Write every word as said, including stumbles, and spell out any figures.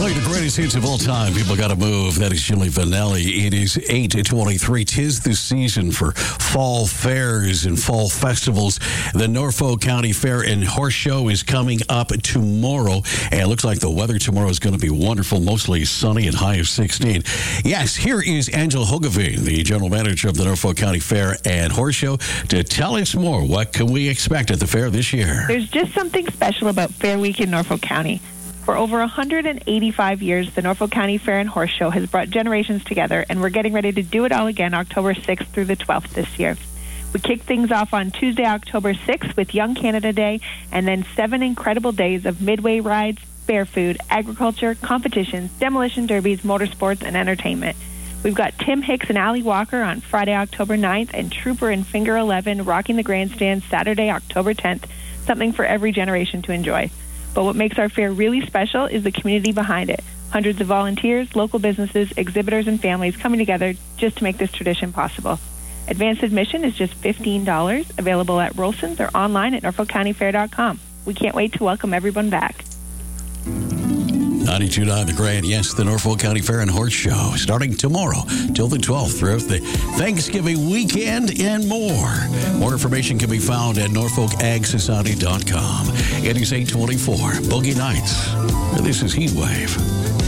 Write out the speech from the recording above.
Playing the greatest hits of all time. People Gotta Move. That is Jimmy Vanelli. It is eight twenty-three. Tis the season for fall fairs and fall festivals. The Norfolk County Fair and Horse Show is coming up tomorrow. And it looks like the weather tomorrow is going to be wonderful, mostly sunny and high of sixteen. Yes, here is Angela Hogeveen, the general manager of the Norfolk County Fair and Horse Show, to tell us more. What can we expect at the fair this year? There's just something special about Fair Week in Norfolk County. For over one hundred eighty-five years, the Norfolk County Fair and Horse Show has brought generations together, and we're getting ready to do it all again October sixth through the twelfth this year. We kick things off on Tuesday, October sixth with Young Canada Day, and then seven incredible days of midway rides, fair food, agriculture, competitions, demolition derbies, motorsports, and entertainment. We've got Tim Hicks and Allie Walker on Friday, October ninth, and Trooper and Finger eleven rocking the grandstand Saturday, October tenth. Something for every generation to enjoy. But what makes our fair really special is the community behind it. Hundreds of volunteers, local businesses, exhibitors, and families coming together just to make this tradition possible. Advanced admission is just fifteen dollars, available at Rolson's or online at norfolk county fair dot com. We can't wait to welcome everyone back. ninety-two point nine The Grand, yes, the Norfolk County Fair and Horse Show, starting tomorrow till the twelfth throughout the Thanksgiving weekend and more. More information can be found at norfolk ag society dot com. It is eight twenty-four. Boogie Nights. This is Heatwave.